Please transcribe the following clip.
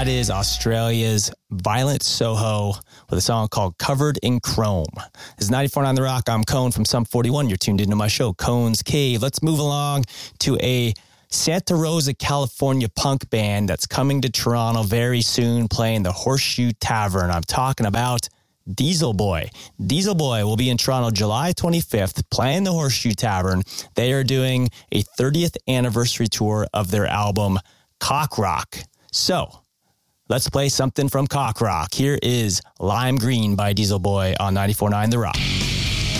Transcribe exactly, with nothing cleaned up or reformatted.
That is Australia's Violent Soho with a song called Covered in Chrome. This is ninety-four point nine The Rock. I'm Cone from Sum forty-one. You're tuned into my show, Cone's Cave. Let's move along to a Santa Rosa, California punk band that's coming to Toronto very soon, playing the Horseshoe Tavern. I'm talking about Diesel Boy. Diesel Boy will be in Toronto July twenty-fifth, playing the Horseshoe Tavern. They are doing a thirtieth anniversary tour of their album, Cock Rock. So, let's play something from Cock Rock. Here is Lime Green by Diesel Boy on ninety-four point nine The Rock.